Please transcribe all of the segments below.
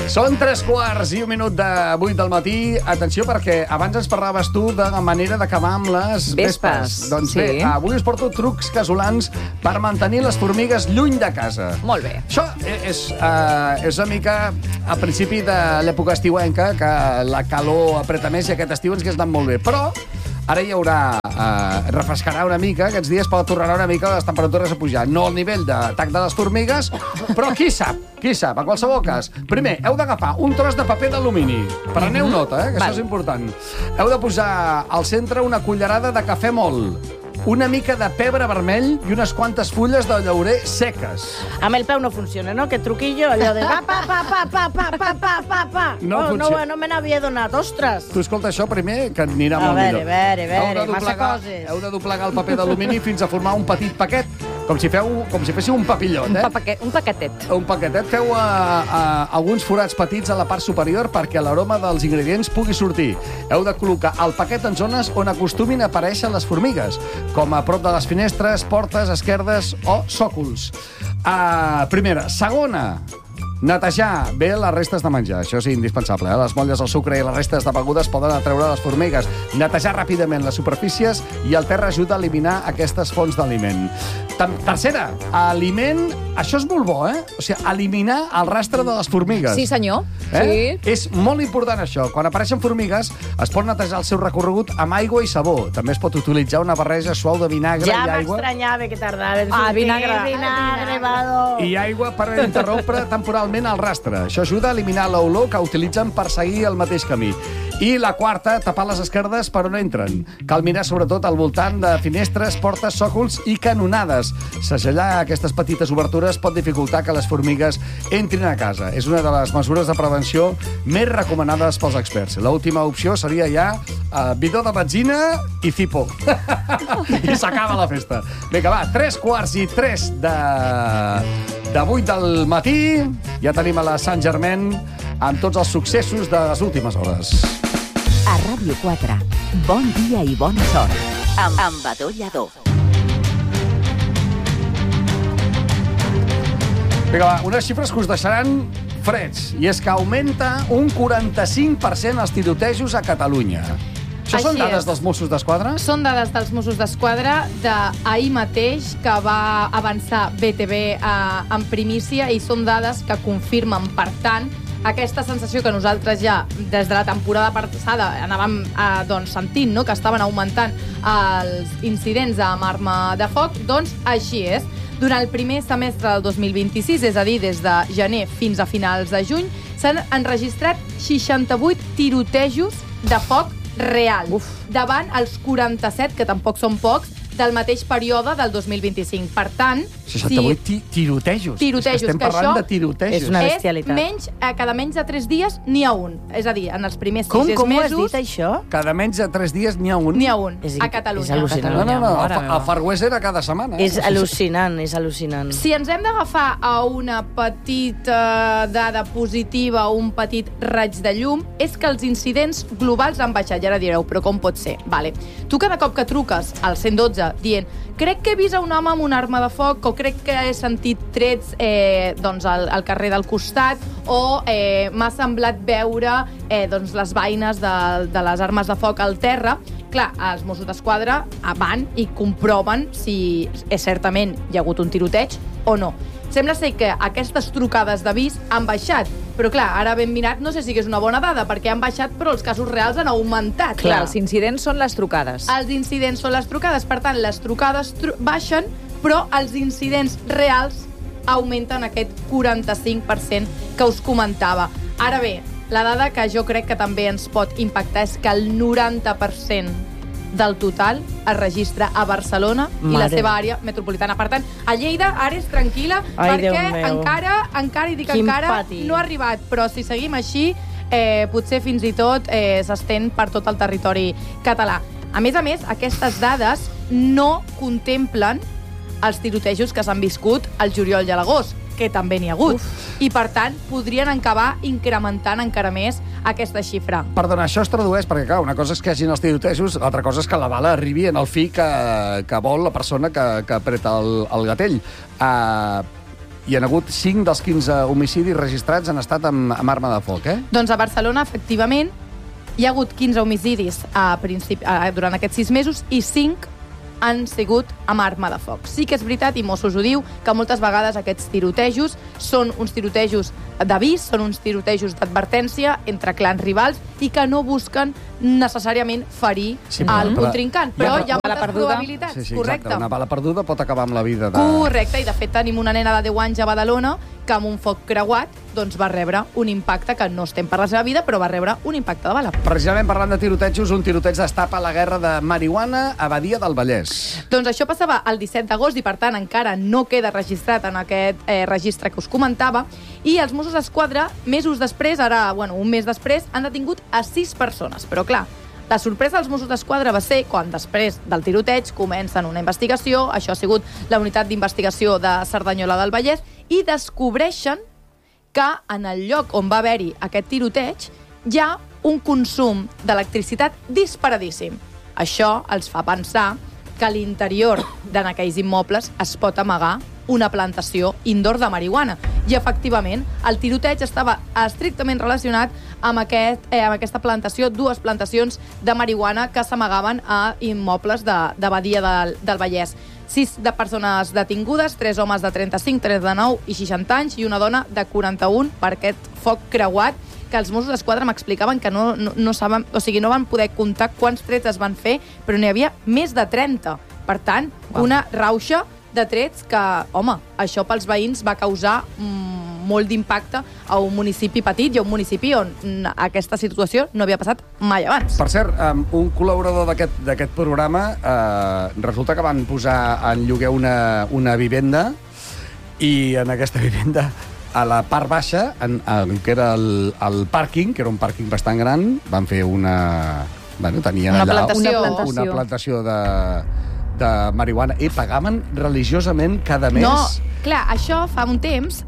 Són 3:15 de 8 del matí. Atenció, perquè abans ens parlaves tu de la manera d'acabar amb les vespes. Doncs sí. Bé, avui us porto trucs casolans per mantenir les formigues lluny de casa. Molt bé. Això és una mica a principi de l'època estiuenca, que la calor apreta més i aquest estiu ens hagués anat molt bé. Però ara hi haurà... refrescarà una mica, aquests dies pot tornar una mica les temperatures a pujar. No al nivell d'atac de les formigues, però qui sap, en qualsevol cas. Primer, heu d'agafar un tros de paper d'alumini. Preneu nota, que això és important. Heu de posar al centre una cullerada de cafè mòlt, una mica de pebre vermell i unes quantes fulles de llaurer seques. Amb el peu no funciona, ¿no? Que truquillo, allò de no me n'havia donat, ostres. Tu escolta això primer, que anirà molt millor. A veure, massa coses. Heu de doblegar el paper d'alumini fins a formar un petit paquet, com si féssiu un papillot, Un paquetet. Un paquetet. Feu alguns forats petits a la part superior perquè l'aroma dels ingredients pugui sortir. Heu de col·locar el paquet en zones on acostumin a aparèixer les formigues, com a prop de les finestres, portes, esquerdes o sòcols. Primera. Segona, netejar bé les restes de menjar. Això és indispensable. Les motlles, el sucre i les restes de begudes poden atreure les formigues. Netejar ràpidament les superfícies i el terra ajuda a eliminar aquestes fonts d'aliment. Tercera, aliment... Això és molt bo, O sigui, eliminar el rastre de les formigues. Sí, senyor. Sí. És molt important, això. Quan apareixen formigues, es pot netejar el seu recorregut amb aigua i sabó. També es pot utilitzar una barreja suau de vinagre i aigua. Ja m'estranyava que tardava. Vinagre, vado. I aigua per interrompre temporalment el rastre. Això ajuda a eliminar l'olor que utilitzen per seguir el mateix camí. I la quarta, tapar les esquerdes per on entren. Cal mirar sobretot al voltant de finestres, portes, sòcols i canonades. Segellar aquestes petites obertures pot dificultar que les formigues entrin a casa. És una de les mesures de prevenció més recomanades pels experts. L'última opció seria ja bidó de benzina i cipo. I s'acaba la festa. Vinga, va, 3:15 de 8 del matí. Ja tenim a la Sant Germain amb tots els successos de les últimes hores. A Ràdio 4, bon dia i bona sort. Amb Badó Lladó. Vinga, va, unes xifres que us deixaran freds. I és que augmenta un 45% els tirotejos a Catalunya. Això són dades dels Mossos d'Esquadra? Són dades dels Mossos d'Esquadra d'ahir mateix, que va avançar BTV en primícia, i són dades que confirmen, per tant, aquesta sensació que nosaltres ja, des de la temporada passada, anàvem sentint, que estaven augmentant els incidents amb arma de foc, doncs així és. Durant el primer semestre del 2026, és a dir, des de gener fins a finals de juny, s'han enregistrat 68 tirotejos de foc real, davant els 47, que tampoc són pocs, del mateix període del 2025. Per tant... 68 tirotejos. Estem parlant de tirotejos. És una bestialitat. Cada menys de 3 dies n'hi ha un. És a dir, en els primers 6 mesos... Com ho has dit, això? Cada menys de 3 dies n'hi ha un? N'hi ha un, a Catalunya. És al·lucinant. No, a Far West era cada setmana. És al·lucinant. Si ens hem d'agafar a una petita dada positiva o un petit raig de llum, és que els incidents globals han baixat. I ara direu, però com pot ser? Vale. Tu cada cop que truques al 112 dient, crec que he vist un home amb una arma de foc, o crec que he sentit trets al carrer del costat, o m'ha semblat veure les beines de les armes de foc al terra. Clar, els Mossos d'Esquadra van i comproven si certament hi ha hagut un tiroteig o no. Sembla ser que aquestes trucades d'avís han baixat, però clar, ara ben mirat no sé si és una bona dada, perquè han baixat però els casos reals han augmentat. Clar, els incidents són les trucades. Els incidents són les trucades, per tant, les trucades baixen, però els incidents reals augmenten aquest 45% que us comentava. Ara bé, la dada que jo crec que també ens pot impactar és que el 90% del total es registra a Barcelona i la seva àrea metropolitana. Per tant, a Lleida, ara és tranquil·la, perquè encara, i dic encara, no ha arribat. Però si seguim així, potser fins i tot s'estén per tot el territori català. A més, aquestes dades no contemplen els tirotejos que s'han viscut al juliol i a l'agost, que també n'hi ha hagut. I, per tant, podrien acabar incrementant encara més aquesta xifra. Perdona, això es tradueix, perquè, clar, una cosa és que hi hagin els tirotejos, l'altra cosa és que la bala arribi en el fi que vol la persona que apreta el gatell. hi ha hagut 5 dels 15 homicidis registrats han estat amb arma de foc, eh? Doncs a Barcelona, efectivament, hi ha hagut 15 homicidis durant aquests 6 mesos i 5 han sigut amb arma de foc. Sí que és veritat, i Mossos ho diu, que moltes vegades aquests tirotejos són uns tirotejos d'avís, són uns tirotejos d'advertència entre clans rivals i que no busquen necessàriament ferir el contrincant. Però hi ha moltes probabilitats, correcte. Exacte. Una bala perduda pot acabar amb la vida de... Correcte, i de fet tenim una nena de 10 anys a Badalona que amb un foc creuat doncs va rebre un impacte que no estem per la seva vida, però va rebre un impacte de bala. Precisament parlant de tirotejos, un tiroteig destapa la guerra de marihuana a Badia del Vallès. Doncs això passava el 17 d'agost i, per tant, encara no queda registrat en aquest registre que us comentava. I els Mossos d'Esquadra, mesos després, un mes després, han detingut a 6 persones. Però, clar, la sorpresa dels Mossos d'Esquadra va ser quan, després del tiroteig, comencen una investigació, això ha sigut la unitat d'investigació de Cerdanyola del Vallès, i descobreixen que en el lloc on va haver-hi aquest tiroteig hi ha un consum d'electricitat disparadíssim. Això els fa pensar que a l'interior d'aquells immobles es pot amagar una plantació indoor de marihuana. I, efectivament, el tiroteig estava estrictament relacionat amb aquesta plantació, 2 plantacions de marihuana que s'amagaven a immobles de Badia del Vallès. 6 de persones detingudes, 3 homes de 35, 39 i 60 anys i una dona de 41 per aquest foc creuat, que els Mossos d'Esquadra m'explicaven que no saben, o sigui, no van poder comptar quants trets es van fer, però n'hi havia més de 30. Per tant, una rauxa de trets que, home, això pels veïns va causar molt d'impacte a un municipi petit i a un municipi on aquesta situació no havia passat mai abans. Per cert, un col·laborador d'aquest programa resulta que van posar en lloguer una vivenda i en aquesta vivenda a la part baixa, que era el pàrquing, que era un pàrquing bastant gran, van fer tenien allà una plantació de marihuana i pagaven religiosament cada mes. No, clar, això fa un temps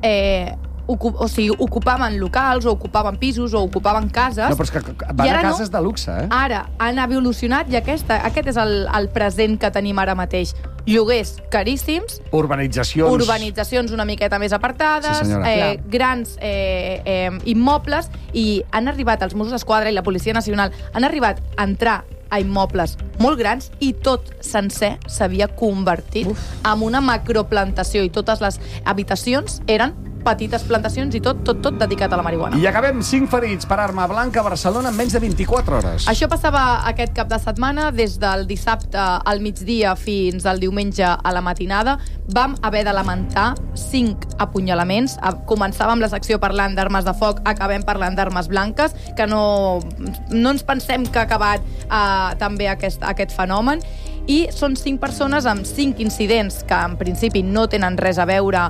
ocupaven locals, o ocupaven pisos, o ocupaven cases. No, però és que van a cases de luxe, eh? Ara han evolucionat i aquest és el present que tenim ara mateix. Lloguers caríssims. Urbanitzacions una miqueta més apartades. Sí, grans immobles. I han arribat els Mossos d'Esquadra i la Policia Nacional han arribat a entrar a immobles molt grans i tot sencer s'havia convertit en una macroplantació i totes les habitacions eren petites plantacions i tot dedicat a la marihuana. I acabem 5 ferits per arma blanca a Barcelona en menys de 24 hores. Això passava aquest cap de setmana, des del dissabte al migdia fins al diumenge a la matinada. Vam haver de lamentar 5 apunyalaments. Començàvem la secció parlant d'armes de foc, acabem parlant d'armes blanques, que no ens pensem que ha acabat també aquest fenomen. I són 5 persones amb 5 incidents que en principi no tenen res a veure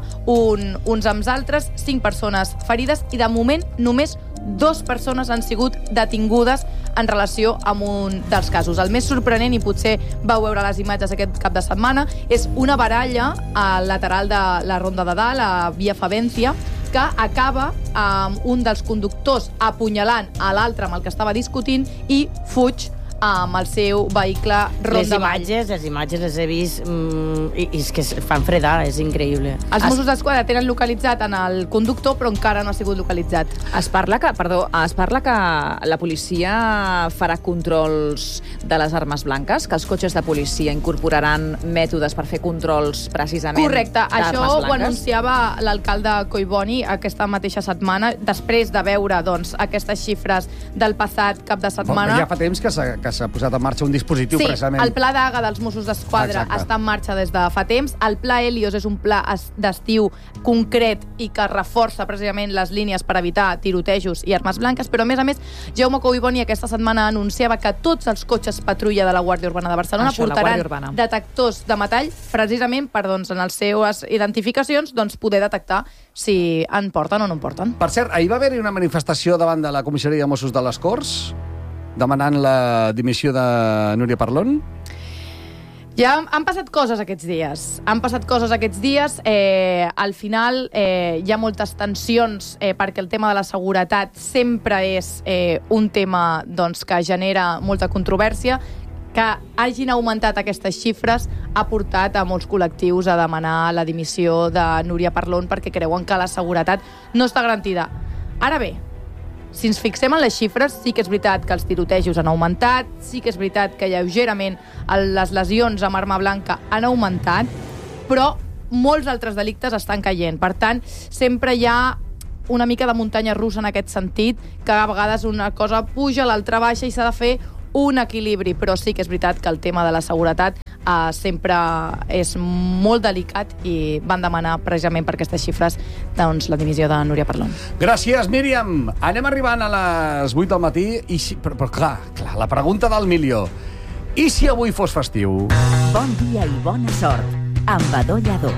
uns amb els altres, 5 persones ferides i de moment només 2 persones han sigut detingudes en relació amb un dels casos. El més sorprenent, i potser vau veure les imatges aquest cap de setmana, és una baralla al lateral de la Ronda de Dalt, a Via Favència, que acaba amb un dels conductors apunyalant a l'altre amb el que estava discutint i fuig amb el seu vehicle ronda avall. Les imatges les he vist i és que fan fredar, és increïble. Els Mossos d'Esquadra tenen localitzat en el conductor, però encara no ha sigut localitzat. Es parla que la policia farà controls de les armes blanques, que els cotxes de policia incorporaran mètodes per fer controls precisament correcte, d'armes blanques. Això ho anunciava l'alcalde Collboni aquesta mateixa setmana, després de veure aquestes xifres del passat cap de setmana. Ja fa temps que s'ha posat en marxa un dispositiu precisament. El Pla d'Aga dels Mossos d'Esquadra està en marxa des de fa temps. El Pla Helios és un pla d'estiu concret i que reforça precisament les línies per evitar tirotejos i armes blanques, però a més, Jaume Collboni aquesta setmana anunciava que tots els cotxes patrulla de la Guàrdia Urbana de Barcelona portaran detectors de metall precisament per, en les seves identificacions, poder detectar si en porten o no en porten. Per cert, ahir va haver-hi una manifestació davant de la comissaria de Mossos de les Corts demanant la dimissió de Núria Parlon? Ja han passat coses aquests dies. Al final hi ha moltes tensions perquè el tema de la seguretat sempre és un tema que genera molta controvèrsia. que hagin augmentat aquestes xifres ha portat a molts col·lectius a demanar la dimissió de Núria Parlon perquè creuen que la seguretat no està garantida. Ara bé, si ens fixem en les xifres, sí que és veritat que els tirotejos han augmentat, sí que és veritat que lleugerament les lesions amb arma blanca han augmentat, però molts altres delictes estan caient. Per tant, sempre hi ha una mica de muntanya russa en aquest sentit, que a vegades una cosa puja, l'altra baixa i s'ha de fer un equilibri, però sí que és veritat que el tema de la seguretat sempre és molt delicat i van demanar precisament per aquestes xifres doncs, la dimissió de Núria Parlon. Gràcies, Míriam. Anem arribant a les 8 del matí i però clar, la pregunta del milió. I si avui fos festiu? Bon dia i bona sort amb Badó Lladó.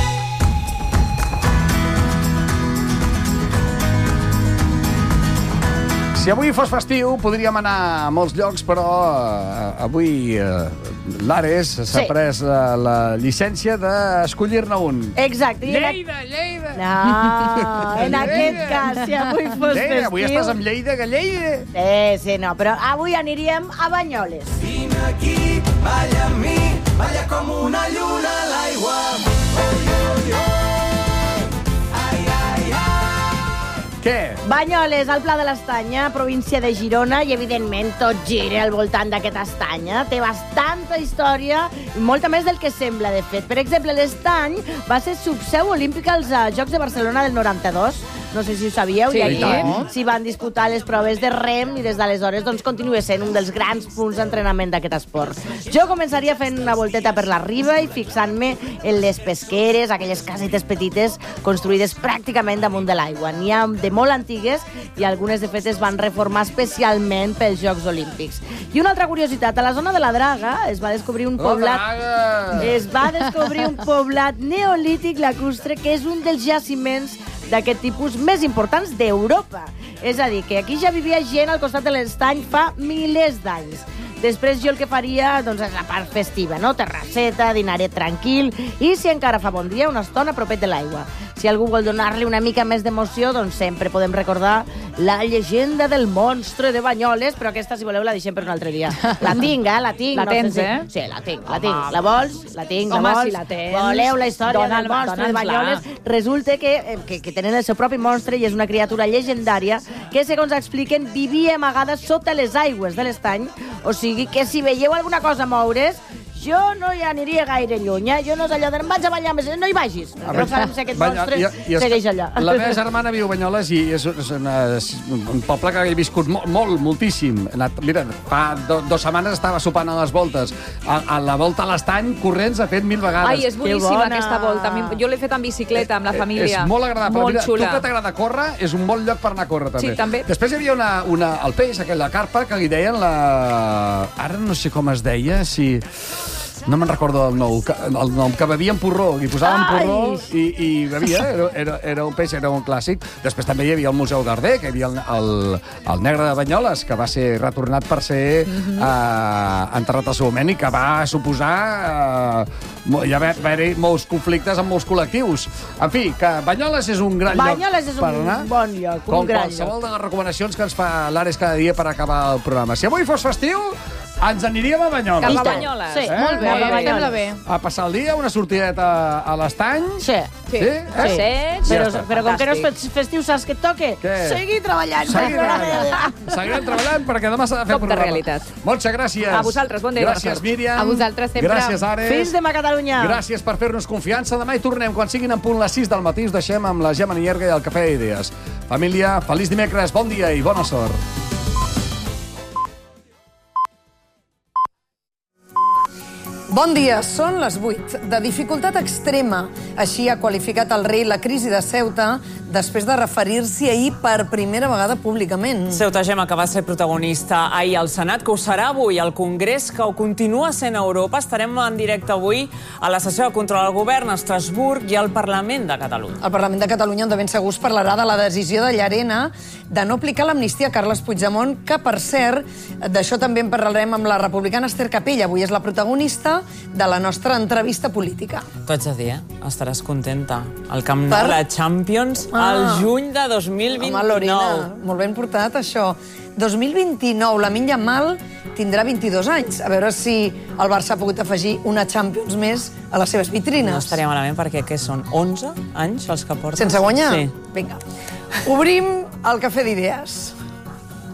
Si avui fos festiu, podríem anar a molts llocs, però avui l'Ares s'ha pres la llicència d'escollir-ne un. Exacte. Lleida! No, en aquest cas, si avui fos festiu... Avui estàs amb Lleida, que Lleida... Sí, no, però avui aniríem a Banyoles. Vine aquí, balla amb mi, balla com una lluna a l'aigua. Què? Banyoles, al Pla de l'Estanya, província de Girona, i evidentment tot gira al voltant d'aquesta estanya. Té bastanta història, molta més del que sembla, de fet. Per exemple, l'estany va ser subseu olímpica als Jocs de Barcelona del 92. No sé si ho sabíeu, i aquí s'hi van disputar les proves de rem i des d'aleshores doncs, continua sent un dels grans punts d'entrenament d'aquest esport. Jo començaria fent una volteta per la riba i fixant-me en les pesqueres, aquelles casetes petites construïdes pràcticament damunt de l'aigua. N'hi ha de molt antigues i algunes, de fet, es van reformar especialment pels Jocs Olímpics. I una altra curiositat, a la zona de la Draga es va descobrir un poblat... Es va descobrir un poblat neolític lacustre que és un dels jaciments d'aquest tipus més importants d'Europa. És a dir, que aquí ja vivia gent al costat de l'estany fa milers d'anys. Després jo el que faria doncs, és la part festiva, no? Terrasseta, dinaret tranquil i, si encara fa bon dia, una estona propet de l'aigua. Si algú vol donar-li una mica més d'emoció, doncs sempre podem recordar la llegenda del monstre de Banyoles, però aquesta, si voleu, la deixem per un altre dia. La tinc, la tinc. La tens, Sí, la tinc. La vols? La tinc, Home, la vols? si la tens, Voleu la història del monstre de Banyoles? Resulta que tenen el seu propi monstre i és una criatura llegendària que, segons expliquen, vivia amagada sota les aigües de l'estany. O sigui que si veieu alguna cosa moure's, jo no hi aniria gaire lluny, Jo no és allò de vaig a ballar més, no hi vagis. No sabem si aquest monstre segueix allà. La meva germana viu a Banyoles i és un poble que he viscut moltíssim. Mira, fa 2 setmanes estava sopant a les voltes. A la volta a l'estany, corrents, ha fet 1000 vegades. Ai, és boníssima aquesta volta. Jo l'he fet en bicicleta, amb la família. És molt agradable. Molt xula. Tu que t'agrada córrer, és un bon lloc per anar a córrer, també. Sí, també. Després hi havia el peix, aquella carpa, que li deien Ara no sé com es deia, si... No me'n recordo el nom, que bevien porró, li posaven porró i bevia, era un peix, era un clàssic. Després també hi havia el Museu Darder, que hi havia el negre de Banyoles, que va ser retornat per ser enterrat al seu moment i que va suposar hi va haver molts conflictes amb molts col·lectius. En fi, que Banyoles és un gran lloc per anar. Bon lloc, com qualsevol de les recomanacions que ens fa l'Ares cada dia per acabar el programa. Si avui fos festiu, ens aniríem a Banyoles. Cap a Banyoles. Sí, molt bé, sembla bé. A passar el dia, una sortideta a l'estany. Sí. Però com que no és festiu, saps què et toca? Seguir treballant. Seguirem treballant perquè demà s'ha de fer Cop de realitat. Montse, gràcies. A vosaltres, bon dia. Gràcies, Míriam. A vosaltres sempre. Gràcies, Ares. Fins demà, Catalunya. Gràcies per fer-nos confiança. Demà hi tornem. Quan siguin en punt les 6 del matí us deixem amb la Gemma Nierga i el Cafè d'Idees. Família, feliç dimecres, bon dia i bona sort. Bon dia, són les 8. De dificultat extrema, així ha qualificat el rei la crisi de Ceuta després de referir-s'hi ahir per primera vegada públicament. Ceuta, Gemma, que va ser protagonista ahir al Senat, que ho serà avui al Congrés, que ho continua sent a Europa. Estarem en directe avui a la sessió de control al govern a Estrasburg i al Parlament de Catalunya. El Parlament de Catalunya, on de ben segurs parlarà de la decisió de Llarena de no aplicar l'amnistia a Carles Puigdemont, que, per cert, d'això també en parlarem amb la republicana Esther Capella. Avui és la protagonista de la nostra entrevista política. T'ho haig de dir, Estaràs contenta. El Camp Nou, la Champions, al juny de 2029. Home, Lorena, molt ben portat, això. 2029, Lamine Yamal tindrà 22 anys. A veure si el Barça ha pogut afegir una Champions més a les seves vitrines. No estaria malament, perquè què són? 11 anys els que porten? Sense guanyar? Sí. Vinga. Obrim el Cafè d'Idees.